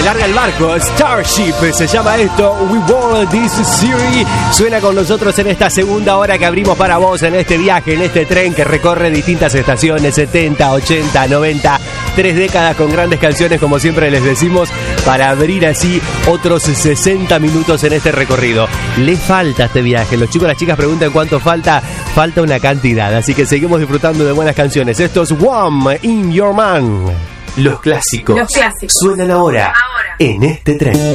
Se larga el barco, Starship se llama esto, We Born This Series. Suena con nosotros en esta segunda hora que abrimos para vos en este viaje, en este tren que recorre distintas estaciones, 70, 80, 90, 3 décadas con grandes canciones, como siempre les decimos, para abrir así otros 60 minutos en este recorrido. Le falta este viaje, los chicos y las chicas preguntan cuánto falta, falta una cantidad, así que seguimos disfrutando de buenas canciones. Esto es One in Your Man. Los clásicos suenan ahora en este tren.